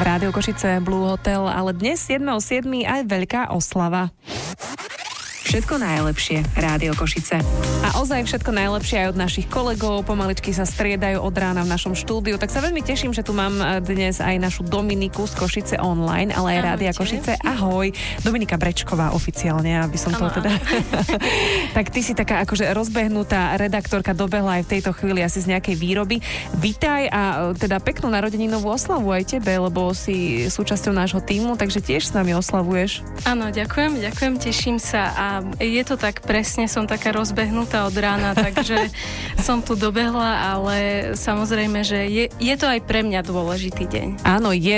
v Rádiu Košice Blue Hotel, ale dnes 7.7. aj veľká oslava. Všetko najlepšie, Rádio Košice. A ozaj všetko najlepšie aj od našich kolegov. Pomaličky sa striedajú od rána v našom štúdiu. Tak sa veľmi teším, že tu mám dnes aj našu Dominiku z Košice online, ale aj Rádia Košice. Ahoj. Dominika Brečková oficiálne, aby som to teda... Tak ty si taká akože rozbehnutá redaktorka, dobehla aj v tejto chvíli asi z nejakej výroby. Vítaj a teda peknú narodeninovú oslavu aj tebe, lebo si súčasťou nášho tímu, takže tiež s nami oslavuješ. Áno, ďakujem, teším sa a je to tak presne, som taká rozbehnutá od rána, takže som tu dobehla, ale samozrejme, že je to aj pre mňa dôležitý deň. Áno, je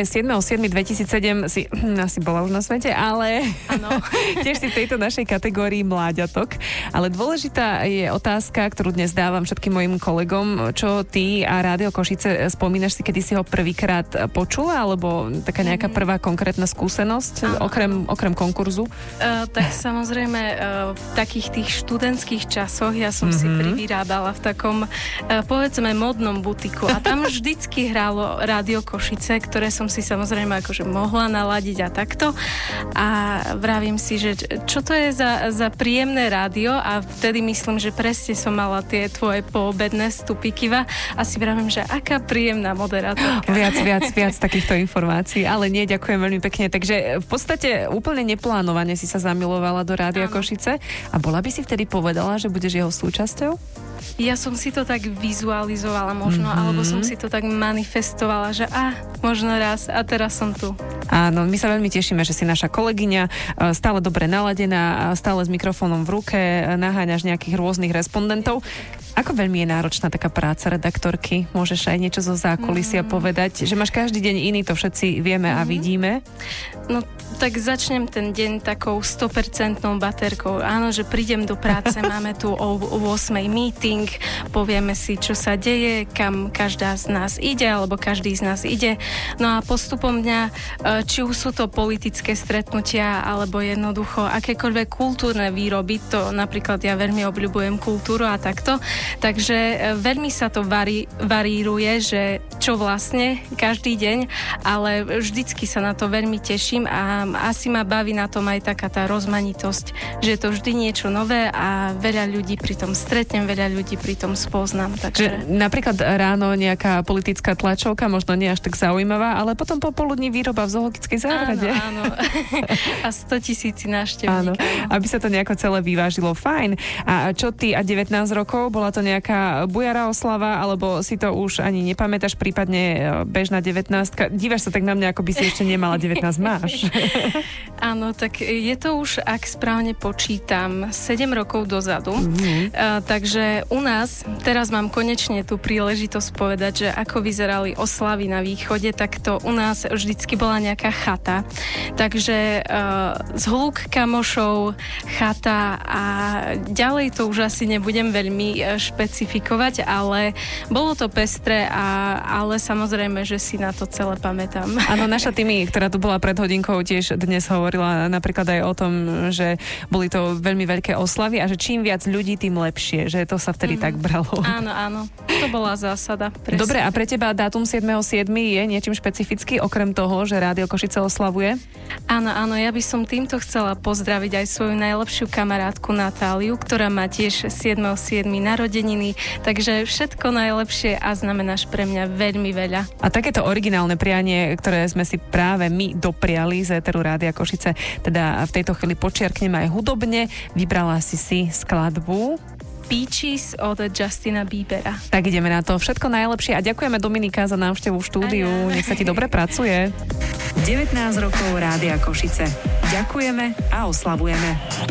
7.7.2007 si asi bola už na svete, ale tiež si v tejto našej kategórii mláďatok. Ale dôležitá je otázka, ktorú dnes dávam všetkým mojim kolegom, čo ty a Rádio Košice, spomínaš si, kedy si ho prvýkrát počula, alebo taká nejaká prvá konkrétna skúsenosť, okrem konkurzu? Tak samozrejme, v takých tých študentských časoch ja som si privyrábala v takom, povedzme, modnom butiku a tam vždycky hrálo Rádio Košice, ktoré som si samozrejme akože mohla naladiť a takto a vravím si, že čo to je za príjemné rádio a vtedy myslím, že presne som mala tie tvoje poobedné stupy kiva a si vravím, že aká príjemná moderátorka. Viac takýchto informácií, ale nie, ďakujem veľmi pekne. Takže v podstate úplne neplánovane si sa zamilovala do Rádia Košice a bola by si vtedy povedala, že budeš jeho súčasťou? Ja som si to tak vizualizovala možno, alebo som si to tak manifestovala, že možno raz a teraz som tu. Áno, my sa veľmi tešíme, že si naša kolegyňa, stále dobre naladená, stále s mikrofónom v ruke, naháňaš nejakých rôznych respondentov. Ako veľmi je náročná taká práca redaktorky? Môžeš aj niečo zo zákulisia povedať? Že máš každý deň iný, to všetci vieme a vidíme. No, tak začnem ten deň takou 100% baterkou. Áno, že prídem do práce, máme tu o 8 meeting, povieme si, čo sa deje, kam každá z nás ide, alebo každý z nás ide. No a postupom dňa, či už sú to politické stretnutia, alebo jednoducho akékoľvek kultúrne výroby, to napríklad ja veľmi obľúbujem kultúru a takto. Takže veľmi sa to varíruje, že čo vlastne každý deň, ale vždycky sa na to veľmi teším a asi ma baví na tom aj taká tá rozmanitosť, že je to vždy niečo nové a veľa ľudí pri tom stretnem, veľa ľudí pri tom spoznám. Takže... Napríklad ráno nejaká politická tlačovka, možno nie až tak zaujímavá, ale potom popoludní výroba v zoologickej záhrade. Áno. A 100 000 návštevníkov. Áno, aby sa to nejako celé vyvážilo. Fajn. A čo ty a 19 rokov? Bola to nejaká bujara oslava, alebo si to už ani nepamätáš, prípadne bežná 19? Dívaš sa tak na mňa, ako by si ešte nemala 19, máš. Áno, tak je to už, ak správne počítam, 7 rokov dozadu. Takže u nás, teraz mám konečne tú príležitosť povedať, že ako vyzerali oslavy na východe, tak to u nás vždycky bola nejaká chata. Takže zhluk kamošov, chata a ďalej to už asi nebudem veľmi špecifikovať, ale bolo to pestré, ale samozrejme, že si na to celé pamätám. Áno, naša Timi, ktorá tu bola pred hodinkou, tiež dnes hovorila napríklad aj o tom, že boli to veľmi veľké oslavy a že čím viac ľudí, tým lepšie, že to sa vtedy tak bralo. Áno, to bola zásada. Presne. Dobre, a pre teba dátum 7.7. je niečím špecifický, okrem toho, že Rádio Košice oslavuje? Áno, ja by som týmto chcela pozdraviť aj svoju najlepšiu kamarátku Natáliu, ktorá má tiež 7.7. narodeniny, takže všetko najlepšie a znamenáš pre mňa veľmi veľa. A takéto originálne prianie, ktoré sme si práve my dopriali z éteru Rádia Košice, teda v tejto chvíli počiarkneme aj hudobne, vybrala si skladbu Peaches od Justina Biebera. Tak ideme na to. Všetko najlepšie a ďakujeme Dominika za návštevu v štúdiu. Nech sa ti dobre pracuje. 19 rokov Rádia Košice. Ďakujeme a oslavujeme.